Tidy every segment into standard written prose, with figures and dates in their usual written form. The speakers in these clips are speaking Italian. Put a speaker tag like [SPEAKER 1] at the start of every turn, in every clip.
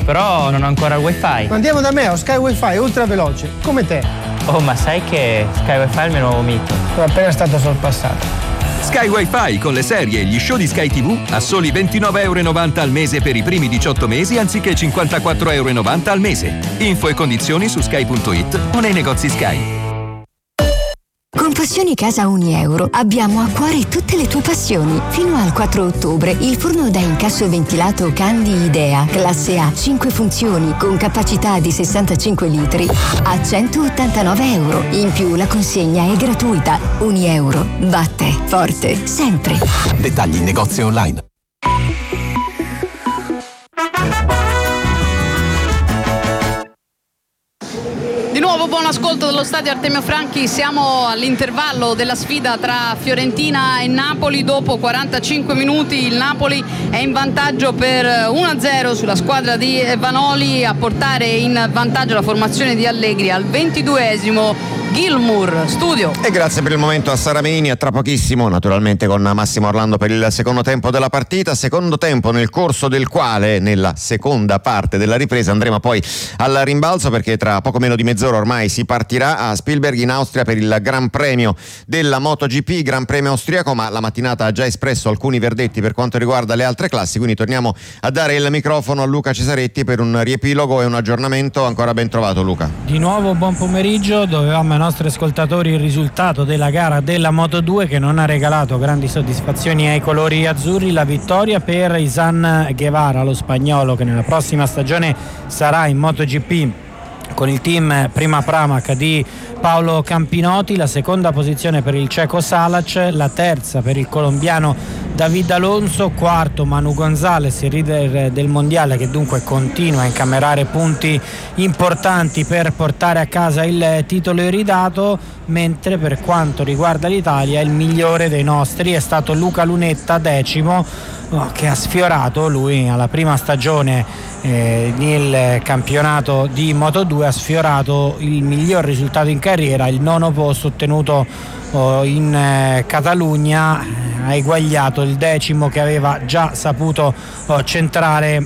[SPEAKER 1] però non ho ancora il wifi.
[SPEAKER 2] Ma andiamo da me, ho Sky Wi-Fi ultra veloce, come te.
[SPEAKER 1] Oh, ma sai che Sky Wi-Fi è il mio nuovo mito?
[SPEAKER 2] Sono appena stato sorpassato.
[SPEAKER 3] Sky Wi-Fi con le serie e gli show di Sky TV a soli €29,90 al mese per i primi 18 mesi anziché €54,90 al mese. Info e condizioni su sky.it o nei negozi Sky.
[SPEAKER 4] Con Passioni Casa Unieuro abbiamo a cuore tutte le tue passioni. Fino al 4 ottobre il forno da incasso ventilato Candy Idea, classe A, 5 funzioni con capacità di 65 litri a €189. In più la consegna è gratuita. Unieuro. Batte forte sempre.
[SPEAKER 5] Dettagli in negozio online.
[SPEAKER 6] Di nuovo buon ascolto dallo stadio Artemio Franchi, siamo all'intervallo della sfida tra Fiorentina e Napoli. Dopo 45 minuti il Napoli è in vantaggio per 1-0 sulla squadra di Vanoli, a portare in vantaggio la formazione di Allegri al 22esimo. Gilmour, studio.
[SPEAKER 7] E grazie per il momento a Sara Meini, a tra pochissimo naturalmente con Massimo Orlando per il secondo tempo della partita, secondo tempo nel corso del quale nella seconda parte della ripresa andremo poi al rimbalzo, perché tra poco meno di mezz'ora ormai si partirà a Spielberg in Austria per il Gran Premio della MotoGP, Gran Premio austriaco, ma la mattinata ha già espresso alcuni verdetti per quanto riguarda le altre classi, quindi torniamo a dare il microfono a Luca Cesaretti per un riepilogo e un aggiornamento. Ancora ben trovato Luca.
[SPEAKER 8] Di nuovo buon pomeriggio, dovevamo ai nostri ascoltatori il risultato della gara della Moto2 che non ha regalato grandi soddisfazioni ai colori azzurri, la vittoria per Izan Guevara, lo spagnolo che nella prossima stagione sarà in MotoGP con il team Prima Pramac di Paolo Campinotti, la seconda posizione per il ceco Salac, la terza per il colombiano David Alonso, quarto Manu Gonzalez, il leader del mondiale, che dunque continua a incamerare punti importanti per portare a casa il titolo iridato, mentre per quanto riguarda l'Italia il migliore dei nostri è stato Luca Lunetta, decimo, che ha sfiorato lui alla prima stagione nel campionato di Moto2, ha sfiorato il miglior risultato in carriera, il nono posto ottenuto in Catalogna, ha eguagliato il decimo che aveva già saputo centrare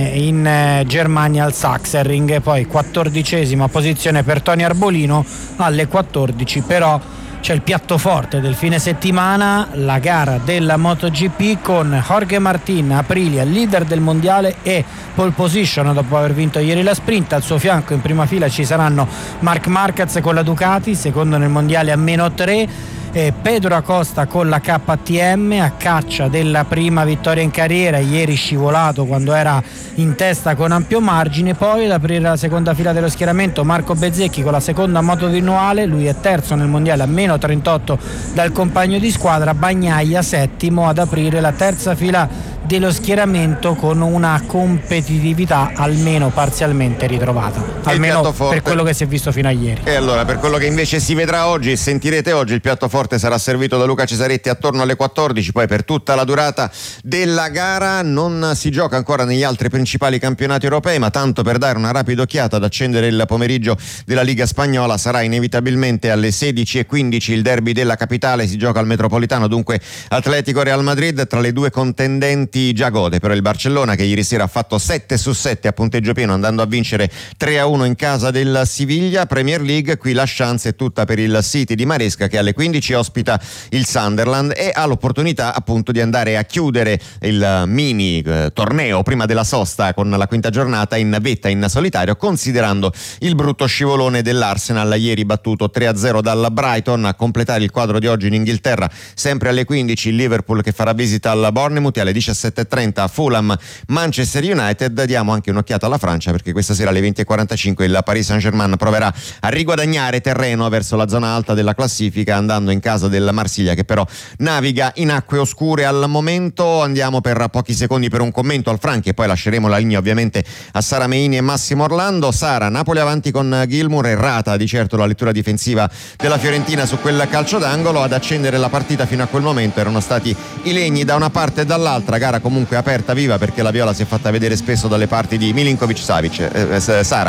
[SPEAKER 8] in Germania al Sachsenring. Poi 14esima posizione per Tony Arbolino, alle 14 però c'è il piatto forte del fine settimana, la gara della MotoGP con Jorge Martin, Aprilia, leader del mondiale e pole position dopo aver vinto ieri la sprint. Al suo fianco in prima fila ci saranno Marc Marquez con la Ducati, secondo nel mondiale a -3, Pedro Acosta con la KTM a caccia della prima vittoria in carriera, ieri scivolato quando era in testa con ampio margine. Poi ad aprire la seconda fila dello schieramento Marco Bezzecchi con la seconda moto di Noale, lui è terzo nel mondiale a -38 dal compagno di squadra. Bagnaia settimo ad aprire la terza fila dello schieramento con una competitività almeno parzialmente ritrovata, almeno per quello che si è visto fino a ieri.
[SPEAKER 7] E allora per quello che invece si vedrà oggi e sentirete oggi, il piatto forte sarà servito da Luca Cesaretti attorno alle 14, poi per tutta la durata della gara. Non si gioca ancora negli altri principali campionati europei, ma tanto per dare una rapida occhiata ad accendere il pomeriggio della Liga Spagnola sarà inevitabilmente alle 16:15 il derby della capitale, si gioca al Metropolitano, dunque Atletico Real Madrid. Tra le due contendenti già gode però il Barcellona, che ieri sera ha fatto 7/7 a punteggio pieno andando a vincere 3-1 in casa del Siviglia. Premier League, qui la chance è tutta per il City di Maresca, che alle 15 ospita il Sunderland e ha l'opportunità appunto di andare a chiudere il mini torneo prima della sosta con la quinta giornata in vetta in solitario, considerando il brutto scivolone dell'Arsenal ieri battuto 3-0 dal Brighton. A completare il quadro di oggi in Inghilterra, sempre alle 15 il Liverpool che farà visita al Bournemouth, e alle 17:30 a Fulham Manchester United. Diamo anche un'occhiata alla Francia, perché questa sera alle 20:45 il Paris Saint-Germain proverà a riguadagnare terreno verso la zona alta della classifica andando in casa del Marsiglia, che però naviga in acque oscure al momento. Andiamo per pochi secondi per un commento al Franchi e poi lasceremo la linea ovviamente a Sara Meini e Massimo Orlando. Sara, Napoli avanti con Gilmour, errata di certo la lettura difensiva della Fiorentina su quel calcio d'angolo. Ad accendere la partita fino a quel momento erano stati i legni da una parte e dall'altra, gara comunque aperta, viva, perché la Viola si è fatta vedere spesso dalle parti di Milinkovic-Savic. Sara?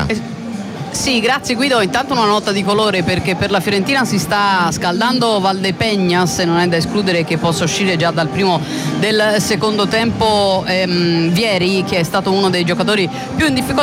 [SPEAKER 6] Sì, grazie Guido. Intanto una nota di colore, perché per la Fiorentina si sta scaldando Valdepeñas e non è da escludere che possa uscire già dal primo del secondo tempo Vieri, che è stato uno dei giocatori più in difficoltà